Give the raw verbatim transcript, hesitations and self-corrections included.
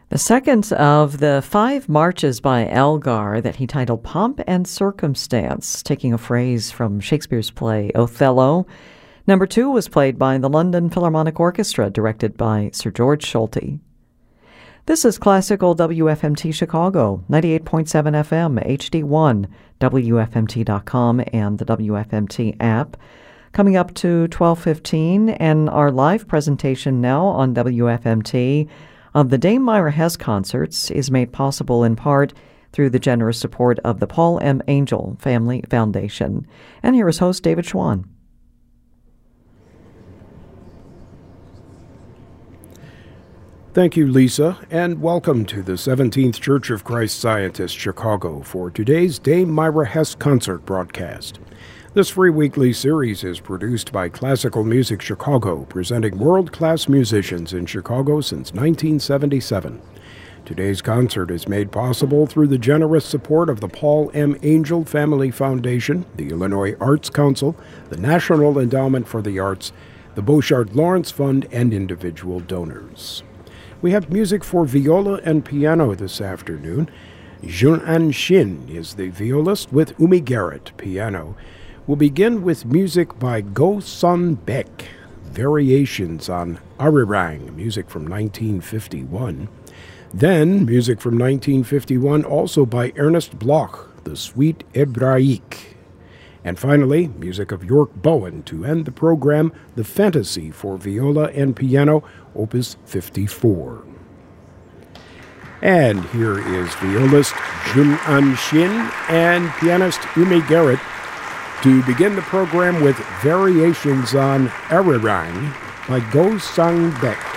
The second of the five marches by Elgar that he titled Pomp and Circumstance, taking a phrase from Shakespeare's play Othello. Number two was played by the London Philharmonic Orchestra, directed by Sir George Solti. This is Classical W F M T Chicago, ninety-eight point seven F M, H D one, W F M T dot com, and the W F M T app. Coming up to twelve fifteen, and our live presentation now on W F M T of the Dame Myra Hess concerts is made possible in part through the generous support of the Paul M. Angel Family Foundation. And here is host David Schwann. Thank you, Lisa, and welcome to the seventeenth Church of Christ Scientist, Chicago, for today's Dame Myra Hess concert broadcast. This free weekly series is produced by Classical Music Chicago, presenting world-class musicians in Chicago since nineteen seventy-seven. Today's concert is made possible through the generous support of the Paul M. Angel Family Foundation, the Illinois Arts Council, the National Endowment for the Arts, the Beauchard Lawrence Fund, and individual donors. We have music for viola and piano this afternoon. Jun-An Shin is the violist with Umi Garrett, piano. We'll begin with music by Go Sun Baek, variations on Arirang, music from nineteen fifty-one. Then, music from nineteen fifty-one, also by Ernest Bloch, the Suite Hebraïque. And finally, music of York Bowen to end the program, the Fantasy for viola and piano, Opus fifty-four. And here is violist Jun-An Shin and pianist Umi Garrett to begin the program with variations on Arirang by Go Sun Baek.